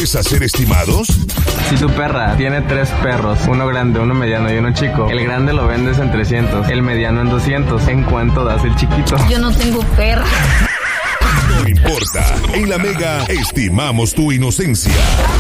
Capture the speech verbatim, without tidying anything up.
¿Sabes hacer estimados? Si tu perra tiene tres perros, uno grande, uno mediano y uno chico, el grande lo vendes en trescientos, el mediano en doscientos. ¿En cuánto das el chiquito? Yo no tengo perra. No importa. En La Mega estimamos tu inocencia.